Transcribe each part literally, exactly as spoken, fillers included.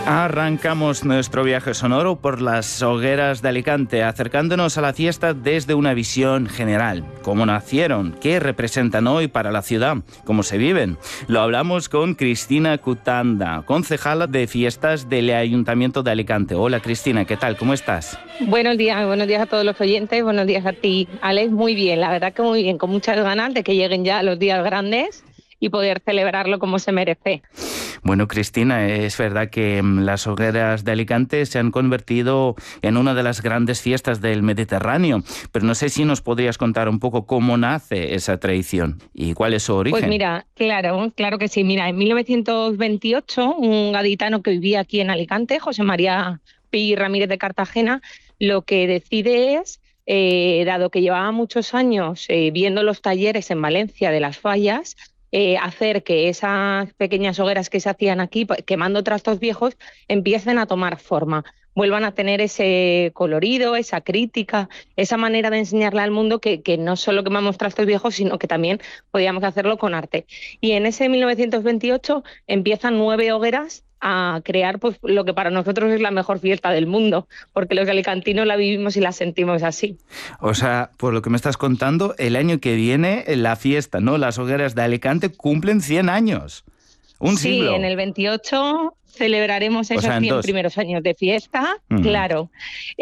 Arrancamos nuestro viaje sonoro por las hogueras de Alicante, acercándonos a la fiesta desde una visión general. ¿Cómo nacieron? ¿Qué representan hoy para la ciudad? ¿Cómo se viven? Lo hablamos con Cristina Cutanda, concejala de fiestas del Ayuntamiento de Alicante. Hola Cristina, ¿qué tal? ¿Cómo estás? Buenos días, buenos días a todos los oyentes, buenos días a ti, Alex. Muy bien, la verdad que muy bien, con muchas ganas de que lleguen ya los días grandes y poder celebrarlo como se merece. Bueno, Cristina, es verdad que las hogueras de Alicante se han convertido en una de las grandes fiestas del Mediterráneo, pero no sé si nos podrías contar un poco cómo nace esa tradición y cuál es su origen. Pues mira, claro, claro que sí. Mira, en mil novecientos veintiocho, un gaditano que vivía aquí en Alicante, José María Pi Ramírez de Cartagena, lo que decide es, eh, dado que llevaba muchos años eh, viendo los talleres en Valencia de las fallas, Eh, hacer que esas pequeñas hogueras que se hacían aquí, quemando trastos viejos, empiecen a tomar forma, vuelvan a tener ese colorido, esa crítica, esa manera de enseñarle al mundo que, que no solo quemamos trastos viejos, sino que también podíamos hacerlo con arte. Y en ese mil novecientos veintiocho empiezan nueve hogueras a crear pues lo que para nosotros es la mejor fiesta del mundo, porque los alicantinos la vivimos y la sentimos así. O sea, por lo que me estás contando, el año que viene la fiesta, ¿no? Las hogueras de Alicante cumplen cien años. Un sí, siglo. En el veintiocho celebraremos esos o sea, cien dos. primeros años de fiesta, uh-huh. claro.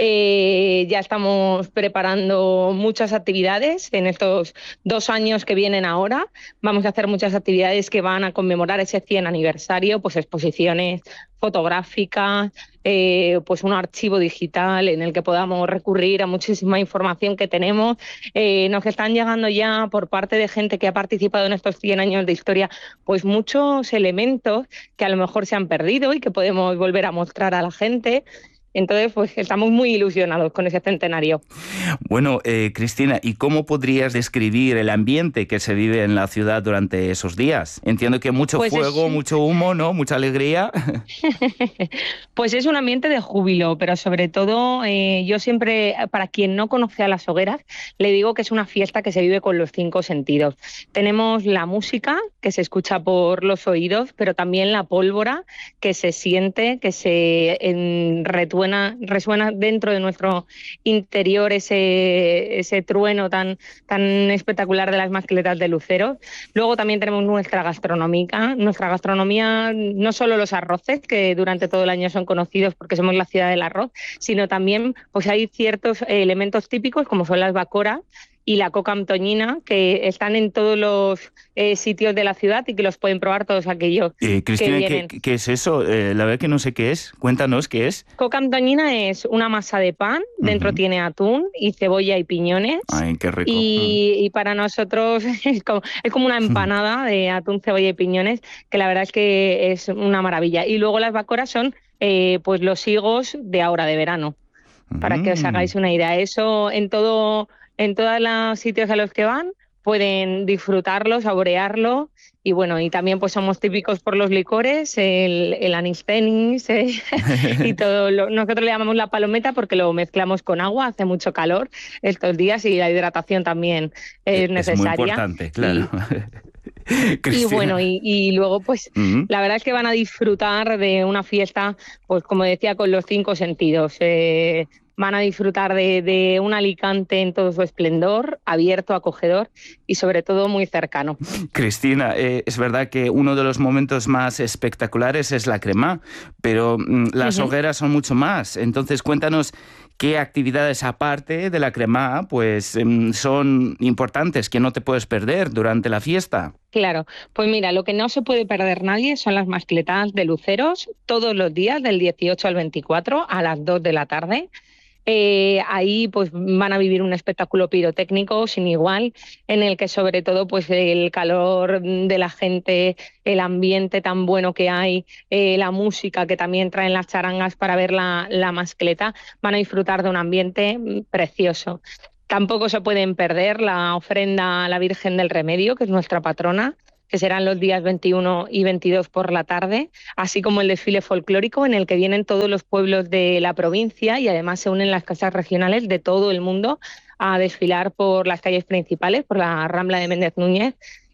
Eh, ya estamos preparando muchas actividades en estos dos años que vienen ahora. Vamos a hacer muchas actividades que van a conmemorar ese cien aniversario, pues exposiciones fotográficas, eh, pues un archivo digital en el que podamos recurrir a muchísima información que tenemos. Eh, nos están llegando ya por parte de gente que ha participado en estos cien años de historia, pues muchos elementos que a lo mejor se han perdido y que podemos volver a mostrar a la gente. Entonces, pues estamos muy ilusionados con ese centenario. Bueno, eh, Cristina, ¿y cómo podrías describir el ambiente que se vive en la ciudad durante esos días? Entiendo que mucho pues fuego, es... mucho humo, ¿no? Mucha alegría. Pues es un ambiente de júbilo, pero sobre todo eh, yo siempre, para quien no conoce a las hogueras, le digo que es una fiesta que se vive con los cinco sentidos. Tenemos la música, que se escucha por los oídos, pero también la pólvora, que se siente, que se en, retuena, resuena dentro de nuestro interior, ese, ese trueno tan, tan espectacular de las mascletas de luceros. Luego también tenemos nuestra gastronómica, nuestra gastronomía, no solo los arroces, que durante todo el año son conocidos porque somos la ciudad del arroz, sino también pues hay ciertos elementos típicos como son las bacoras y la coca antoñina, que están en todos los eh, sitios de la ciudad y que los pueden probar todos aquellos eh, Cristina, que vienen. ¿qué, ¿qué es eso? Eh, la verdad que no sé qué es. Cuéntanos qué es. Coca antoñina es una masa de pan, dentro uh-huh. tiene atún y cebolla y piñones. Ay, qué rico. Y, uh-huh. y para nosotros es como, es como una empanada de atún, cebolla y piñones, que la verdad es que es una maravilla. Y luego las bacoras son eh, pues los higos de ahora, de verano, uh-huh. para que os hagáis una idea. Eso en todo... En todos los sitios a los que van pueden disfrutarlo, saborearlo y bueno, y también pues somos típicos por los licores, el, el anís tenis eh, y todo. Lo, nosotros le llamamos la palometa porque lo mezclamos con agua, hace mucho calor estos días y la hidratación también es, es necesaria. Es muy importante, claro. Y, y bueno, y, y luego pues uh-huh. la verdad es que van a disfrutar de una fiesta, pues como decía, con los cinco sentidos. Eh, Van a disfrutar de, de un Alicante en todo su esplendor, abierto, acogedor y sobre todo muy cercano. Cristina, eh, es verdad que uno de los momentos más espectaculares es la crema, pero mm, las uh-huh. hogueras son mucho más. Entonces cuéntanos qué actividades aparte de la crema pues mm, son importantes, que no te puedes perder durante la fiesta. Claro, pues mira, lo que no se puede perder nadie son las mascletas de luceros todos los días del dieciocho al veinticuatro a las dos de la tarde. Eh, ahí pues van a vivir un espectáculo pirotécnico sin igual, en el que sobre todo pues el calor de la gente, el ambiente tan bueno que hay, eh, la música que también traen las charangas para ver la, la mascleta, van a disfrutar de un ambiente precioso. Tampoco se pueden perder la ofrenda a la Virgen del Remedio, que es nuestra patrona, que serán los días veintiuno y veintidós por la tarde, así como el desfile folclórico en el que vienen todos los pueblos de la provincia y además se unen las casas regionales de todo el mundo a desfilar por las calles principales, por la Rambla de Méndez Núñez